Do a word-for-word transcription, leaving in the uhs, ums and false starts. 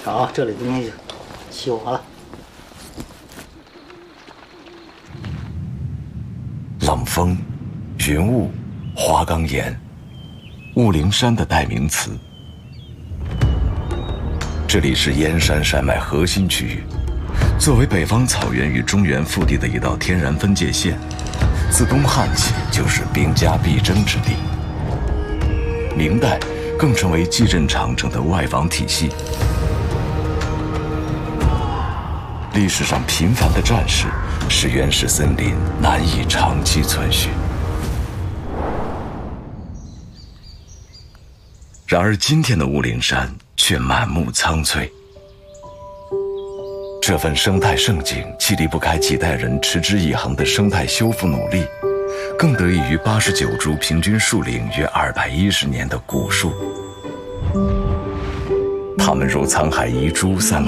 好，这里东西修好了。 冷风、云雾、花岗岩，雾灵山的代名词。这里是燕山山脉核心区域，作为北方草原与中原腹地的一道天然分界线，自东汉起就是兵家必争之地。明代更成为继镇长城的外防体系。历史上频繁的战事，使原始森林难以长期存续。然而今天的雾灵山却满目苍翠。这份生态盛景，既离不开几代人持之以恒的生态修复努力，更得益于八十九株平均树龄约二百一十年的古树。它们如沧海遗珠散